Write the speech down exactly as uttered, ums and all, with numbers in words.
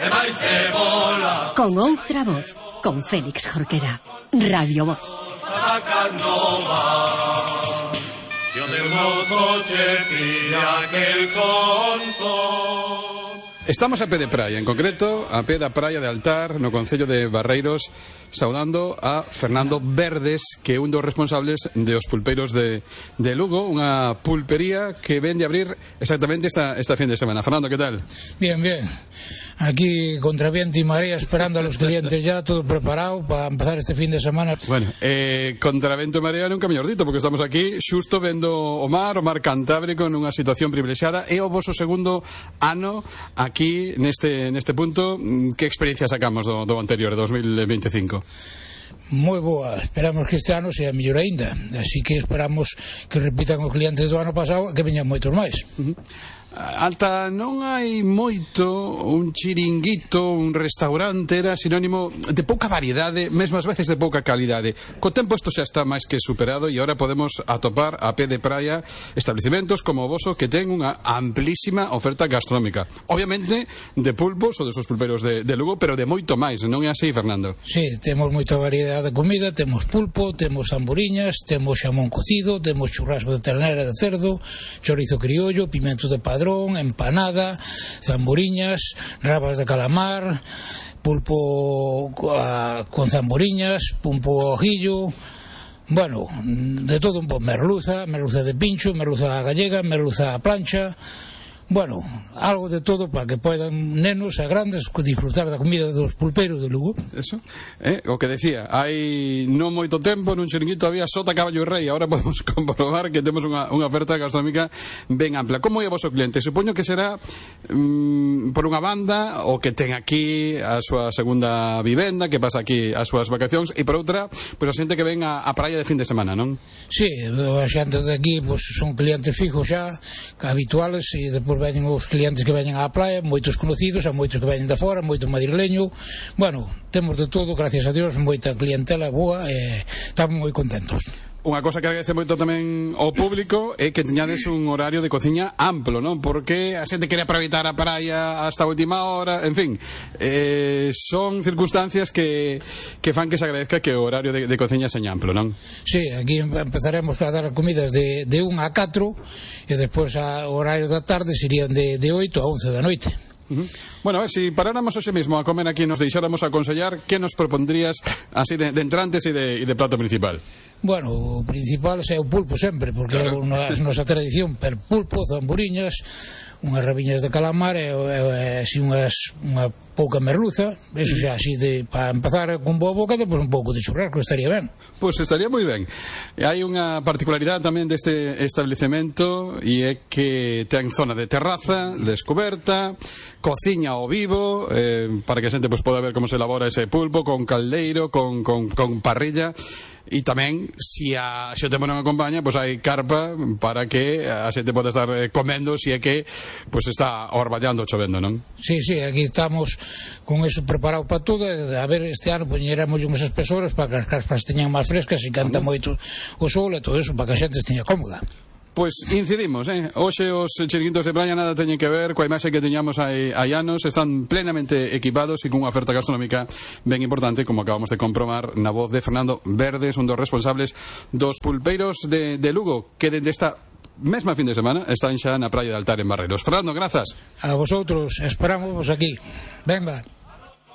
Con outra voz, con Félix Jorquera. Radio Voz. Estamos a pé de praia, en concreto a pé da praia de Altar, no concello de Barreiros, saudando a Fernando Verdes, que é un dos responsables de os pulpeiros de, de Lugo, unha pulpería que ven de abrir exactamente esta, esta fin de semana. Fernando, ¿qué tal? Bien, bien. Aquí contra viento y marea, esperando a los clientes ya, todo preparado para empezar este fin de semana. Bueno, eh, contra vento e marea nunca mellor dito, porque estamos aquí xusto vendo o mar, o mar Cantábrico, nunha situación privilexiada. É o voso segundo ano aquí neste, neste punto. Que experiencia sacamos do, do anterior, dos mil veinticinco? Moi boa, esperamos que este ano sea mellor aínda, así que esperamos que repitan os clientes do ano pasado e que veñan moitos máis. Uh-huh. Alta, non hai moito, un chiringuito, un restaurante era sinónimo de pouca variedade, mesmo ás veces de pouca calidade. Co tempo isto xa está máis que superado e agora podemos atopar a pé de praia establecementos como o voso que ten unha amplísima oferta gastronómica. Obviamente de pulpos ou de seus pulperos de, de Lugo, pero de moito máis, non é así, Fernando? Sí, temos moita variedade de comida, temos pulpo, temos zamburiñas, temos xamón cocido, temos churrasco de ternera de cerdo, chorizo criollo, pimento de padrón, empanada, zamburiñas, rabas de calamar, pulpo con zamburiñas, pulpo ojillo, bueno, de todo un poco, merluza, merluza de pincho, merluza gallega, merluza a plancha. Bueno, algo de todo para que poidan nenos a grandes disfrutar da comida dos pulpeiros de Lugo. Eso, eh, o que decía, hai non moito tempo nun chiringuito había sota, caballo e rei, agora podemos comprobar que temos unha, unha oferta gastronómica ben ampla. Como é o voso cliente? Supoño que será mm, por unha banda o que ten aquí a súa segunda vivenda, que pasa aquí as súas vacacións, e por outra, pois a xente que ven a, a praia de fin de semana, non? Sí, a xente de aquí pois, son clientes fijos xa, habituales, e depois veñen os clientes que veñen á praia, moitos conocidos, a moitos que veñen de fora, moito madrileño. Bueno, temos de todo, gracias a Dios, moita clientela boa e estamos moi contentos. Unha cosa que agradece moito tamén ao público é que teñades un horario de cociña amplo, non? Porque a xente quere aproveitar a praia hasta a última hora, en fin, eh, son circunstancias que, que fan que se agradezca que o horario de, de cociña seña amplo, non? Sí, aquí empezaremos a dar comidas de, de un a catro e despois o horario da tarde serían de, de oito a once da noite. Uh-huh. Bueno, a ver, si paráramos hoxe mesmo a comer aquí, nos deixáramos a aconsellar, que nos propondrías así de, de entrantes e de, de plato principal? Bueno, o principal é o pulpo sempre, porque claro, é a nosa tradición, per pulpo, zamburiñas, unhas rabiñas de calamar e, e, e así unhas, unha pouca merluza, eso xa así de, para empezar con boa boca, depois un pouco de churrasco, estaría ben. Pois pues estaría moi ben. E hai unha particularidade tamén deste establecemento e é que ten zona de terraza, descoberta, cociña ao vivo, eh, para que a xente pues, poda ver como se elabora ese pulpo, con caldeiro, con, con, con parrilla. E tamén, se a, se o tempo non acompaña, pois hai carpa para que a xente pode estar eh, comendo se é que pois está orballando, chovendo, non? Sí, sí, aquí estamos con eso preparado para todo. A ver, este ano poñeremos uns espesores para que as carpas teñan máis frescas e canta moito o sol e todo eso para que a xente esteña cómoda. Pois incidimos, eh? Hoxe os chiringuitos de praia nada teñen que ver coa imaxe que teñamos hai, hai anos, están plenamente equipados e cunha oferta gastronómica ben importante, como acabamos de comprobar na voz de Fernando Verdes, un dos responsables dos pulpeiros de, de Lugo, que dende esta mesma fin de semana están xa na praia de Altar en Barreiros. Fernando, grazas. A vosotros, esperamos aquí. Venga.